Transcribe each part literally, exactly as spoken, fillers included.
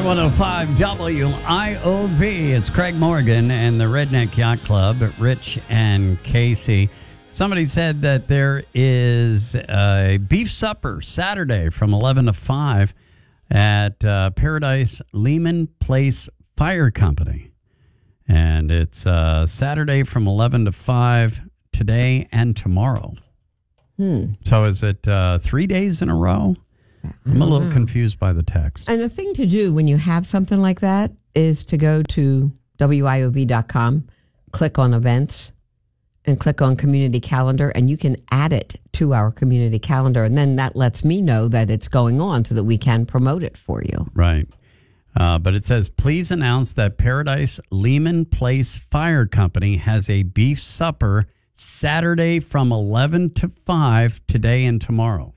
one oh five W I O V. It's Craig Morgan and the Redneck Yacht Club, Rich and Casey. Somebody said that there is a beef supper Saturday from eleven to five at uh, Paradise Lehman Place Fire Company. And it's uh, Saturday from eleven to five today and tomorrow. Hmm. So is it uh, three days in a row? I'm a little know. confused by the text. And the thing to do when you have something like that is to go to W I O V dot com, click on events, and click on community calendar, and you can add it to our community calendar. And then that lets me know that it's going on so that we can promote it for you. Right. Uh, but it says, please announce that Paradise Lehman Place Fire Company has a beef supper Saturday from eleven to five today and tomorrow.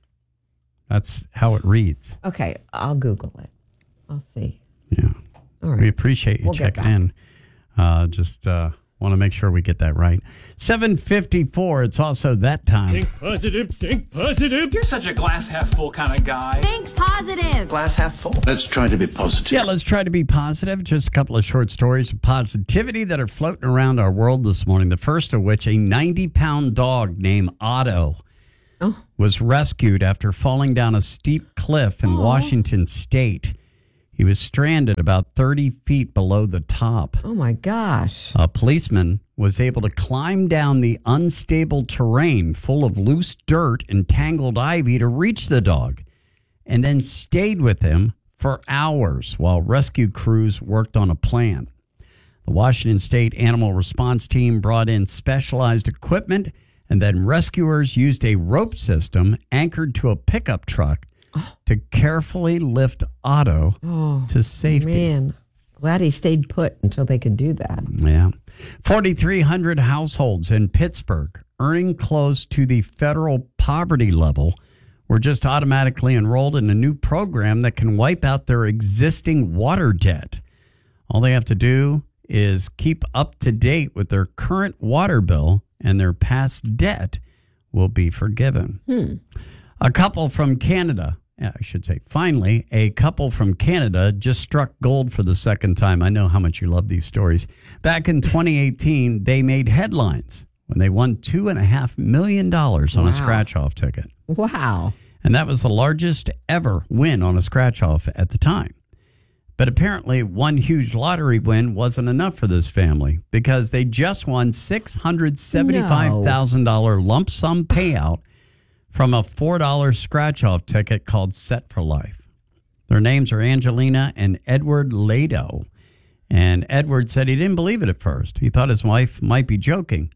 That's how it reads. Okay, I'll Google it. I'll see. Yeah. All right. We appreciate you we'll checking in. Uh, just uh, want to make sure we get that right. seven fifty-four, it's also that time. Think positive, think positive. You're such a glass half full kind of guy. Think positive. Glass half full. Let's try to be positive. Yeah, let's try to be positive. Just a couple of short stories of positivity that are floating around our world this morning. The first of which, a ninety-pound dog named Otto oh. was rescued after falling down a steep cliff in oh. Washington State. He was stranded about thirty feet below the top. Oh, my gosh. A policeman was able to climb down the unstable terrain full of loose dirt and tangled ivy to reach the dog, and then stayed with him for hours while rescue crews worked on a plan. The Washington State Animal Response Team brought in specialized equipment, and then rescuers used a rope system anchored to a pickup truck to carefully lift Otto oh, to safety. Man, glad he stayed put until they could do that. Yeah. forty-three hundred households in Pittsburgh earning close to the federal poverty level were just automatically enrolled in a new program that can wipe out their existing water debt. All they have to do is keep up to date with their current water bill, and their past debt will be forgiven. Hmm. A couple from Canada, I should say, finally, a couple from Canada just struck gold for the second time. I know how much you love these stories. Back in twenty eighteen, they made headlines when they won two point five million dollars on wow. a scratch-off ticket. Wow. And that was the largest ever win on a scratch-off at the time. But apparently, one huge lottery win wasn't enough for this family because they just won six hundred seventy-five thousand dollars no. lump sum payout from a four dollars scratch-off ticket called Set for Life. Their names are Angelina and Edward Lado. And Edward said he didn't believe it at first. He thought his wife might be joking,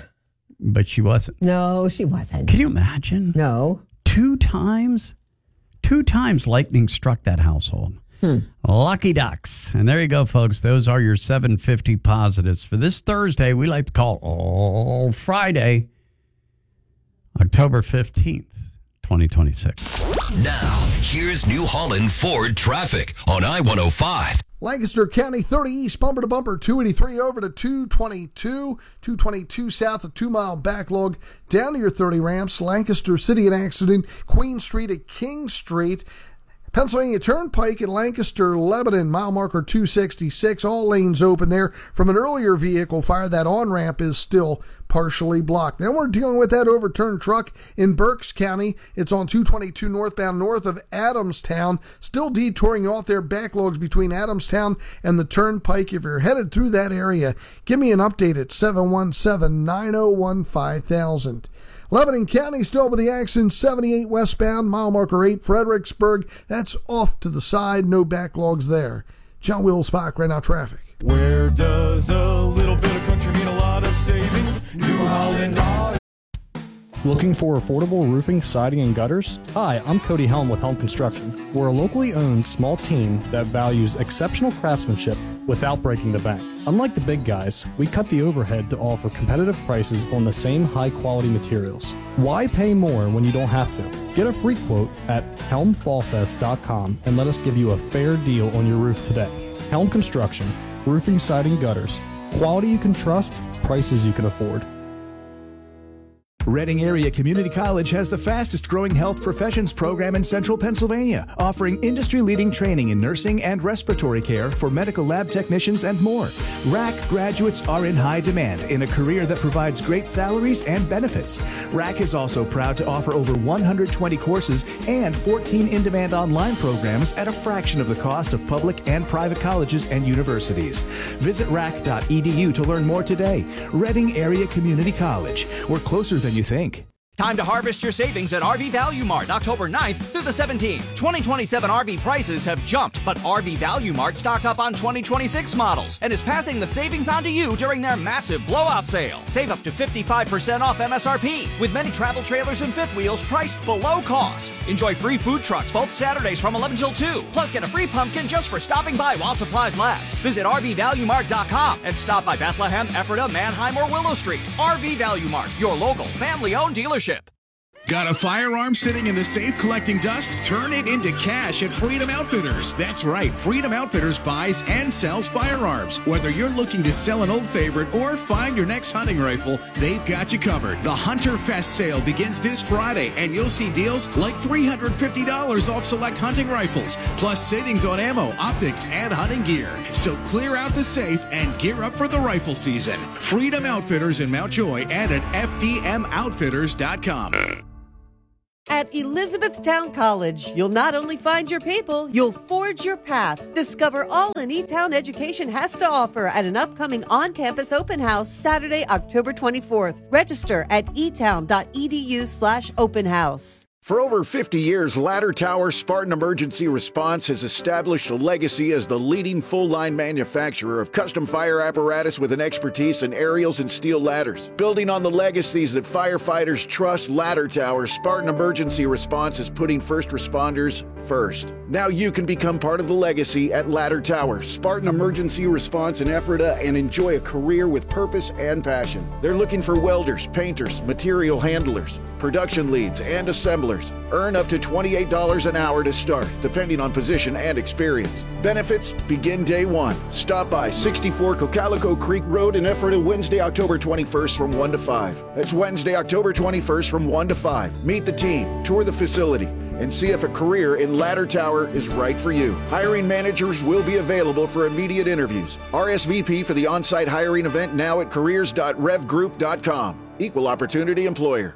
but she wasn't. No, she wasn't. Can you imagine? No. Two times? Two times lightning struck that household. Hmm. Lucky ducks. And there you go, folks. Those are your seven fifty positives for this Thursday. We like to call all Friday, October fifteenth, twenty twenty-six. Now, here's New Holland Ford traffic on I one oh five. Lancaster County thirty east, bumper to bumper, two eighty-three over to two twenty-two, two twenty-two south, a two-mile backlog down to your thirty ramps. Lancaster City, an accident, Queen Street at King Street. Pennsylvania Turnpike at Lancaster, Lebanon, mile marker two sixty-six. All lanes open there from an earlier vehicle fire. That on-ramp is still partially blocked. Then we're dealing with that overturned truck in Berks County. It's on two twenty-two northbound north of Adamstown. Still detouring off there. Backlogs between Adamstown and the Turnpike. If you're headed through that area, give me an update at seven one seven, nine oh one, five thousand. Lebanon County still with the accident, seventy-eight westbound, mile marker eight, Fredericksburg. That's off to the side, no backlogs there. John Wills Spock, right now traffic. Where does a little bit of country mean a lot of savings? New Holland Auto. Looking for affordable roofing, siding, and gutters? Hi, I'm Cody Helm with Helm Construction. We're a locally owned small team that values exceptional craftsmanship without breaking the bank. Unlike the big guys, we cut the overhead to offer competitive prices on the same high-quality materials. Why pay more when you don't have to? Get a free quote at helm fall fest dot com and let us give you a fair deal on your roof today. Helm Construction, roofing, siding, gutters. Quality you can trust, prices you can afford. Reading Area Community College has the fastest growing health professions program in central Pennsylvania, offering industry-leading training in nursing and respiratory care for medical lab technicians and more. R A C graduates are in high demand in a career that provides great salaries and benefits. R A C is also proud to offer over one hundred twenty courses and fourteen in-demand online programs at a fraction of the cost of public and private colleges and universities. Visit rack dot e d u to learn more today. Reading Area Community College. We're closer than you think. Time to harvest your savings at R V Value Mart October ninth through the seventeenth. twenty twenty-seven R V prices have jumped, but R V Value Mart stocked up on twenty twenty-six models and is passing the savings on to you during their massive blowout sale. Save up to fifty-five percent off M S R P with many travel trailers and fifth wheels priced below cost. Enjoy free food trucks both Saturdays from eleven till two. Plus get a free pumpkin just for stopping by while supplies last. Visit R V Value Mart dot com and stop by Bethlehem, Ephrata, Manheim, or Willow Street. R V Value Mart, your local family-owned dealership. Got a firearm sitting in the safe collecting dust? Turn it into cash at Freedom Outfitters. That's right, Freedom Outfitters buys and sells firearms. Whether you're looking to sell an old favorite or find your next hunting rifle, they've got you covered. The Hunter Fest sale begins this Friday, and you'll see deals like three hundred fifty dollars off select hunting rifles, plus savings on ammo, optics, and hunting gear. So clear out the safe and gear up for the rifle season. Freedom Outfitters in Mount Joy and at f d m outfitters dot com. At Elizabethtown College, you'll not only find your people, you'll forge your path. Discover all an E-Town education has to offer at an upcoming on-campus open house Saturday, October twenty-fourth. Register at e town dot e d u slash open house. For over fifty years, Ladder Tower Spartan Emergency Response has established a legacy as the leading full-line manufacturer of custom fire apparatus with an expertise in aerials and steel ladders. Building on the legacies that firefighters trust, Ladder Tower Spartan Emergency Response is putting first responders first. Now you can become part of the legacy at Ladder Tower Spartan Emergency Response in Ephrata and enjoy a career with purpose and passion. They're looking for welders, painters, material handlers, production leads, and assemblers. Earn up to twenty-eight dollars an hour to start, depending on position and experience. Benefits begin day one. Stop by sixty-four Cocalico Creek Road in Ephrata Wednesday, October twenty-first from one to five. That's Wednesday, October twenty-first from one to five. Meet the team, tour the facility, and see if a career in Ladder Tower is right for you. Hiring managers will be available for immediate interviews. R S V P for the on-site hiring event now at careers dot rev group dot com. Equal opportunity employer.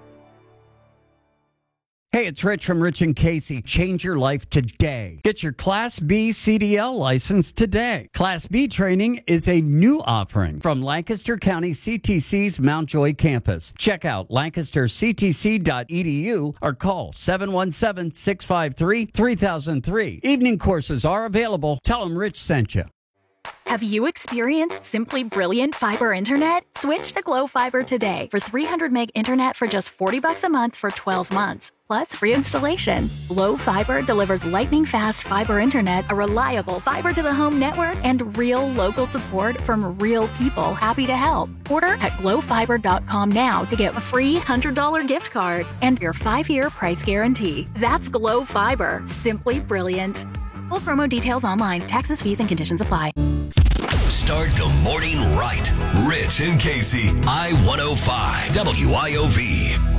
Hey, it's Rich from Rich and Casey. Change your life today. Get your Class B C D L license today. Class B training is a new offering from Lancaster County C T C's Mount Joy campus. Check out lancaster c t c dot e d u or call seven one seven, six five three, three thousand three. Evening courses are available. Tell them Rich sent you. Have you experienced simply brilliant fiber internet? Switch to Glow Fiber today for three hundred meg internet for just forty bucks a month for twelve months. Plus free installation. Glow Fiber delivers lightning fast fiber internet, a reliable fiber to the home network, and real local support from real people happy to help. Order at glow fiber dot com now to get a free one hundred dollars gift card and your five year price guarantee. That's Glow Fiber. Simply brilliant. Full promo details online. Taxes, fees, and conditions apply. Start the morning right. Rich and Casey, I one oh five W I O V.